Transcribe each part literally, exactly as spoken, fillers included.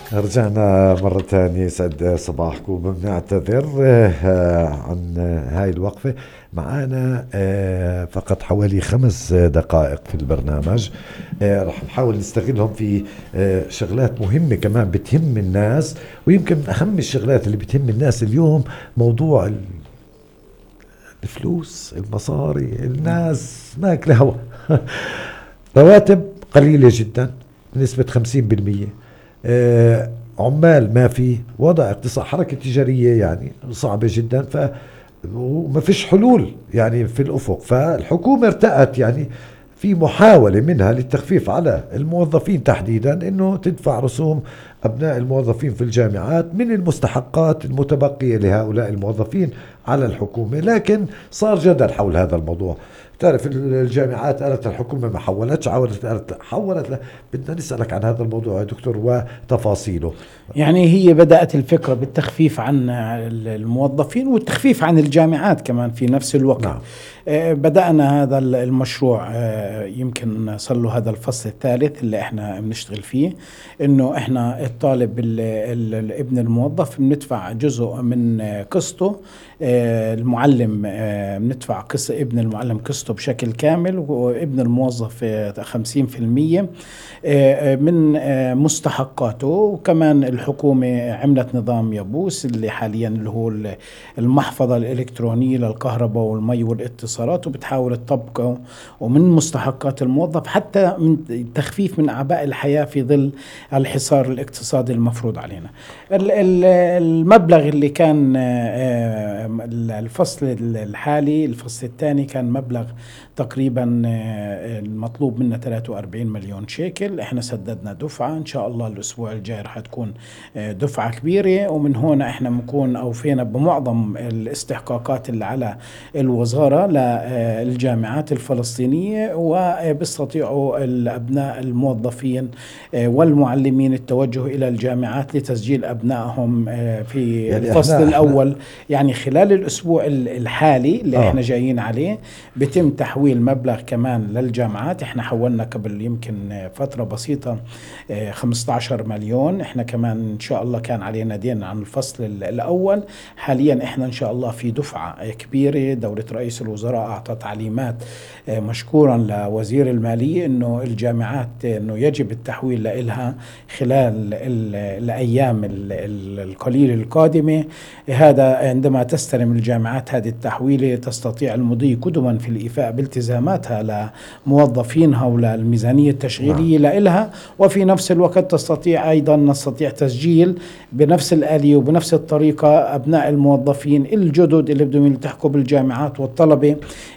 رجعنا مرة ثانية. يسعد صباحكم. بنعتذر آه، عن هاي الوقفة. معانا آه، فقط حوالي خمس دقائق في البرنامج. آه، رح نحاول نستغلهم في آه، شغلات مهمة كمان بتهم الناس، ويمكن من أهم الشغلات اللي بتهم الناس اليوم موضوع الفلوس، المصاري. الناس ماكلة هوا. رواتب قليلة جدا بنسبة خمسين بالمية. آه عمال ما في، وضع اقتصاد حركة تجارية يعني صعبة جدا. ف وما فيش حلول يعني في الأفق. فالحكومة ارتأت يعني في محاولة منها للتخفيف على الموظفين تحديدا انه تدفع رسوم ابناء الموظفين في الجامعات من المستحقات المتبقية لهؤلاء الموظفين على الحكومة. لكن صار جدل حول هذا الموضوع. تعرف الجامعات قالت الحكومة ما حولتش، حولت قالت حولت لا. بدنا نسألك عن هذا الموضوع يا دكتور وتفاصيله. يعني هي بدأت الفكرة بالتخفيف عن الموظفين والتخفيف عن الجامعات كمان في نفس الوقت. نعم. بدأنا هذا المشروع، يمكن صار له هذا الفصل الثالث اللي احنا بنشتغل فيه، انه احنا الطالب الابن الموظف بندفع جزء من قسطه، المعلم بندفع قسط ابن المعلم قسطه بشكل كامل، وابن الموظف خمسين في المية من مستحقاته. وكمان الحكومة عملت نظام يبوس اللي حاليا اللي هو المحفظة الإلكترونية للكهرباء والمي والاتصالات، وبتحاول تطبقه ومن مستحقات الموظف حتى من تخفيف من أعباء الحياة في ظل الحصار الاقتصادي المفروض علينا. المبلغ اللي كان الفصل الحالي الفصل الثاني كان مبلغ تقريبا المطلوب منا ثلاثة وأربعين مليون شيكل. احنا سددنا دفعة، ان شاء الله الاسبوع الجاي رح تكون دفعة كبيرة، ومن هنا احنا بنكون اوفينا بمعظم الاستحقاقات اللي على الوزارة للجامعات الفلسطينية، وبيستطيعوا الابناء الموظفين والمعلمين التوجه الى الجامعات لتسجيل ابنائهم في يعني الفصل الاول. يعني خلال الاسبوع الحالي اللي آه. احنا جايين عليه بيتم تحويل مبلغ كمان للجامعات. احنا حولنا قبل يمكن فترة بسيطة خمسة عشر مليون. احنا كمان ان شاء الله كان علينا دين عن الفصل الاول. حاليا احنا ان شاء الله في دفعة كبيرة. دولة رئيس الوزراء اعطى تعليمات مشكورا لوزير المالية انه الجامعات انه يجب التحويل لها خلال الايام القليلة القادمة. هذا عندما تستلم الجامعات هذه التحويلة تستطيع المضي قدما في الإيفاء بالتزاماتها لموظفينها وللميزانية التشغيلية نعم. لها، وفي نفس الوقت تستطيع أيضا نستطيع تسجيل بنفس الآلية وبنفس الطريقة أبناء الموظفين الجدد اللي بدهم يلتحقوا بالجامعات والطلبة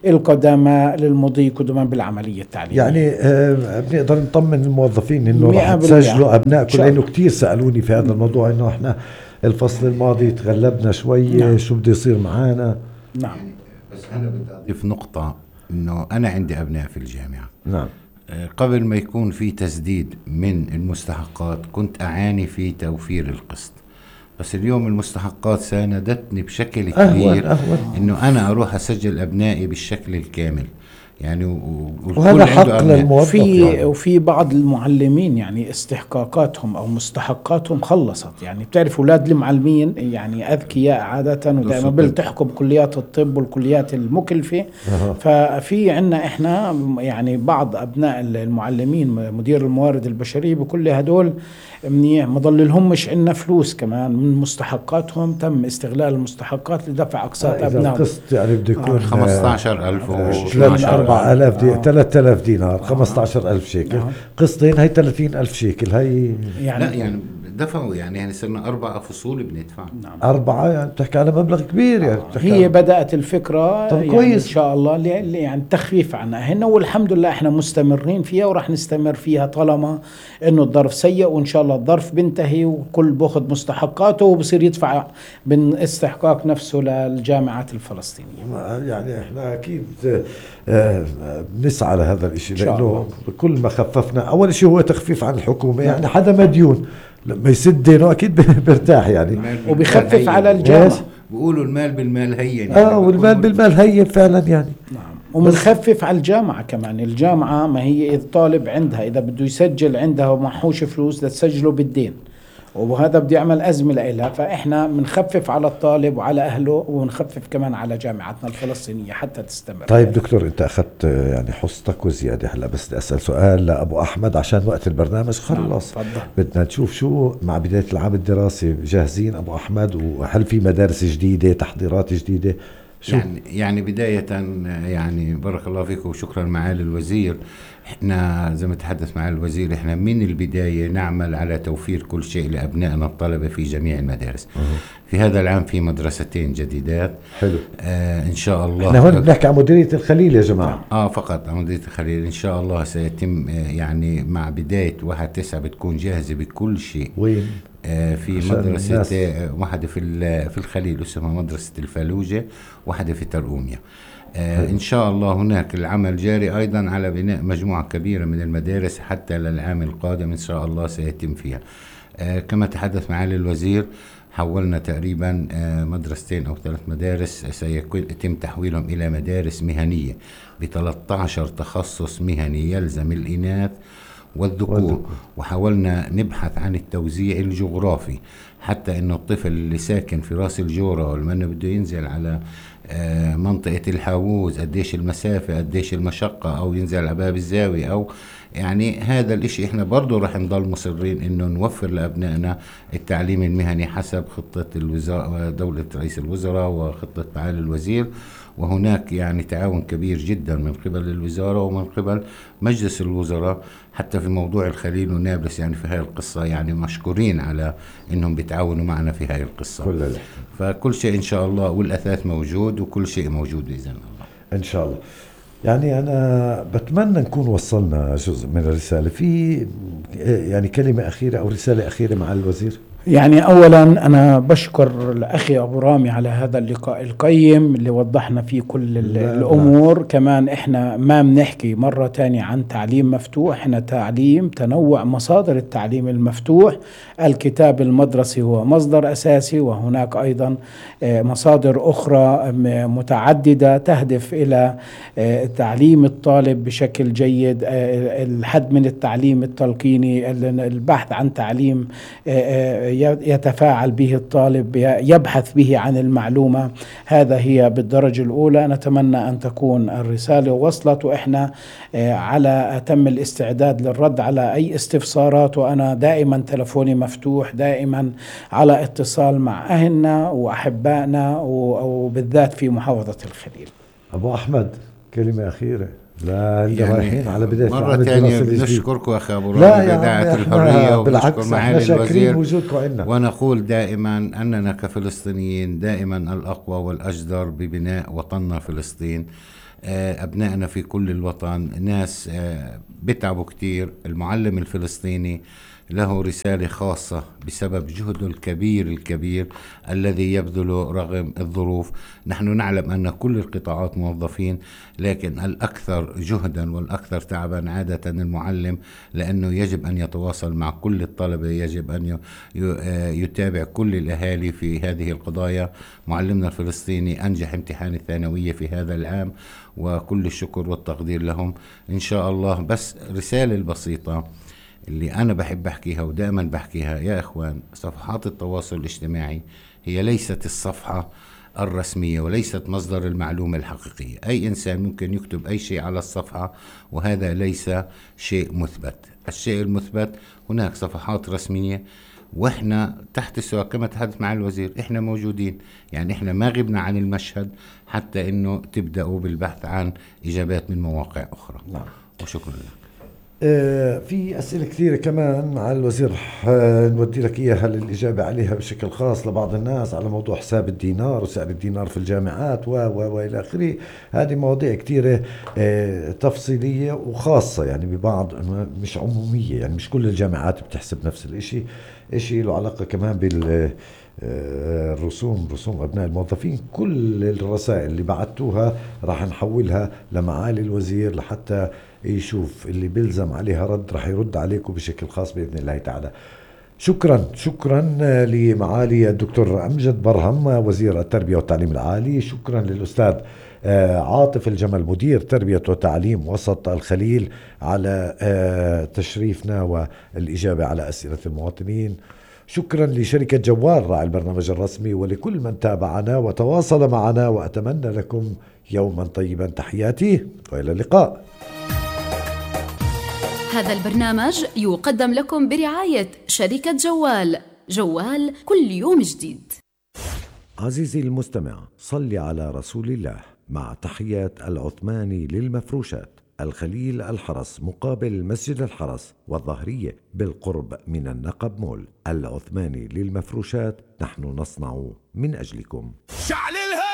القدامى للمضي قدما بالعملية التعليمية. يعني آه بنقدر نطمن الموظفين إنه رح تسجلوا أبنائكم، لأنه كتير سألوني في هذا الموضوع إنه إحنا الفصل الماضي تغلبنا شوي نعم. شو بده يصير معانا. نعم. بس أنا بدي أضيف نقطة، إنه أنا عندي أبناء في الجامعة. نعم. قبل ما يكون في تسديد من المستحقات كنت أعاني في توفير القسط، بس اليوم المستحقات ساندتني بشكل كبير إنه أنا أروح أسجل أبنائي بالشكل الكامل. يعني وهذا حق للموظف. في يعني. وفي بعض المعلمين يعني استحقاقاتهم او مستحقاتهم خلصت. يعني بتعرف اولاد المعلمين يعني اذكياء عاده، ودائما بيلتحقوا بكليات الطب والكليات المكلفه. أه. ففي عندنا احنا يعني بعض ابناء المعلمين مدير الموارد البشريه بكل هدول منيح، ما ضللهمش عندنا فلوس كمان من مستحقاتهم. تم استغلال المستحقات لدفع اقساط ابنائهم. القسط يعني بده يكون خمسة عشر ألف أربعة آلاف دي ثلاثة آلاف دينار، خمسة عشر ألف شيكل. آه. قسطين هي ثلاثين ألف شيكل. هي يعني لا يعني دفعوا يعني يعني صرنا أربع فصول بندفع. نعم. أربعة يعني بتحكي على مبلغ كبير. يعني هي بدأت الفكرة يعني كويس. إن شاء الله يعني تخفيف عنها هنا، والحمد لله إحنا مستمرين فيها ورح نستمر فيها طالما إنه الظرف سيء، وإن شاء الله الظرف بنتهي وكل بأخذ مستحقاته وبصير يدفع من استحقاق نفسه للجامعات الفلسطينية. يعني إحنا أكيد بنسعى لهذا الشيء، لأنه كل ما خففنا أول شيء هو تخفيف عن الحكومة. يعني حدا مديون لما يسد دينه أكيد بيرتاح يعني، وبيخفف على الجامعة. بيقولوا المال بالمال هين. آه والمال بالمال هين فعلا يعني. نعم. ومنخفف على الجامعة كمان. الجامعة ما هي الطالب عندها إذا بده يسجل عندها ومحوش فلوس لتسجله بالدين، وهذا بدي يعمل أزمة لها. فإحنا بنخفف على الطالب وعلى أهله، ونخفف كمان على جامعتنا الفلسطينية حتى تستمر. طيب دكتور، أنت أخذت يعني حصتك وزيادة. هلا بس بدي أسأل سؤال لأبو أحمد عشان وقت البرنامج خلص. نعم. بدنا نشوف شو مع بداية العام الدراسي، جاهزين أبو أحمد؟ وهل في مدارس جديدة، تحضيرات جديدة؟ شو؟ يعني يعني بداية يعني بارك الله فيك وشكرا معالي الوزير. احنا زي ما تحدث معالي الوزير، احنا من البداية نعمل على توفير كل شيء لأبنائنا الطلبة في جميع المدارس. أه. في هذا العام في مدرستين جديدات. حلو. آه ان شاء الله. احنا هون بنحكي عن مديرية الخليل يا جماعة. اه فقط عن مديرية الخليل. ان شاء الله سيتم آه يعني مع بداية واحد تسعة بتكون جاهزة بكل شيء. وين؟ آه في مدرسة آه واحدة في في الخليل اسمها مدرسة الفلوجة، واحدة في ترقوميا. آه إن شاء الله هناك العمل جاري أيضا على بناء مجموعة كبيرة من المدارس حتى للعام القادم إن شاء الله سيتم فيها. آه كما تحدث معالي الوزير، حولنا تقريبا آه مدرستين أو ثلاث مدارس سيتم تحويلهم إلى مدارس مهنية ب ثلاثة عشر تخصص مهني يلزم الإناث والذكور. وحاولنا نبحث عن التوزيع الجغرافي حتى إنه الطفل اللي ساكن في راس الجورة والمن بده ينزل على آه منطقة الحاووز قديش المسافة قديش المشقة، أو ينزل على باب الزاوية، أو يعني هذا الاشي احنا برضو رح نضل مصرين انه نوفر لابنائنا التعليم المهني حسب خطة الوزارة دولة رئيس الوزراء وخطة معالي الوزير. وهناك يعني تعاون كبير جدا من قبل الوزارة ومن قبل مجلس الوزراء حتى في موضوع الخليل ونابلس. يعني في هاي القصة يعني مشكورين على انهم بيتعاونوا معنا في هاي القصة. كل فكل شيء ان شاء الله، والاثاث موجود وكل شيء موجود بإذن الله ان شاء الله. يعني أنا بتمنى نكون وصلنا جزء من الرسالة. في يعني كلمة أخيرة أو رسالة أخيرة مع الوزير؟ يعني أولا أنا بشكر الأخي أبو رامي على هذا اللقاء القيم اللي وضحنا فيه كل الأمور. لا. كمان إحنا ما بنحكي مرة تانية عن تعليم مفتوح، إحنا تعليم تنوع مصادر التعليم المفتوح. الكتاب المدرسي هو مصدر أساسي، وهناك أيضا مصادر أخرى متعددة تهدف إلى تعليم الطالب بشكل جيد، الحد من التعليم التلقيني، البحث عن تعليم يتفاعل به الطالب، يبحث به عن المعلومة. هذا هي بالدرجة الأولى. نتمنى أن تكون الرسالة وصلت، وإحنا على أتم الاستعداد للرد على أي استفسارات. وأنا دائما تلفوني مفتوح، دائما على اتصال مع أهلنا وأحبائنا وبالذات في محافظة الخليل. أبو أحمد كلمة أخيرة. لا اللي يعني رايحين على بداية مرة ثانية بنشكركم أخي أبو رامي بإذاعة الحرية، وبنشكر معالي الوزير، ونقول دائما أننا كفلسطينيين دائما الأقوى والأجدر ببناء وطننا فلسطين. أبنائنا في كل الوطن ناس بتعبوا كتير. المعلم الفلسطيني له رسالة خاصة بسبب جهده الكبير الكبير الذي يبذله رغم الظروف. نحن نعلم أن كل القطاعات موظفين، لكن الأكثر جهدا والأكثر تعبا عادة المعلم، لأنه يجب أن يتواصل مع كل الطلبة، يجب أن يتابع كل الأهالي في هذه القضايا. معلمنا الفلسطيني أنجح امتحان الثانوية في هذا العام، وكل الشكر والتقدير لهم إن شاء الله. بس رسالة البسيطة اللي أنا بحب أحكيها ودائما بحكيها، يا إخوان، صفحات التواصل الاجتماعي هي ليست الصفحة الرسمية وليست مصدر المعلومة الحقيقية. أي إنسان ممكن يكتب أي شيء على الصفحة وهذا ليس شيء مثبت. الشيء المثبت هناك صفحات رسمية، وإحنا تحت السواء كما تحدث مع الوزير، إحنا موجودين. يعني إحنا ما غبنا عن المشهد حتى إنه تبدأوا بالبحث عن إجابات من مواقع أخرى. نعم. وشكرا لك. آه في أسئلة كثيرة كمان مع الوزير، آه نودي لك إياها للإجابة عليها بشكل خاص لبعض الناس على موضوع حساب الدينار وسعر الدينار في الجامعات و و وإلى آخره. هذه مواضيع كثيرة آه تفصيلية وخاصة، يعني ببعض مش عمومية، يعني مش كل الجامعات بتحسب نفس الإشي. إشي له علاقة كمان بال الرسوم رسوم أبناء الموظفين. كل الرسائل اللي بعتوها راح نحولها لمعالي الوزير لحتى يشوف اللي بيلزم عليها رد، راح يرد عليكم بشكل خاص بإذن الله تعالى. شكرا شكرا لمعالي الدكتور أمجد برهم وزير التربية والتعليم العالي. شكرا للأستاذ عاطف الجمل مدير تربية وتعليم وسط الخليل على تشريفنا والإجابة على أسئلة المواطنين. شكرا لشركة جوال راعي البرنامج الرسمي ولكل من تابعنا وتواصل معنا، وأتمنى لكم يوما طيبا. تحياتي وإلى اللقاء. هذا البرنامج يقدم لكم برعاية شركة جوال. جوال كل يوم جديد. عزيزي المستمع، صل على رسول الله. مع تحيات العثماني للمفروشات، الخليل الحرس مقابل مسجد الحرس والظهرية بالقرب من النقب مول. العثماني للمفروشات، نحن نصنع من أجلكم.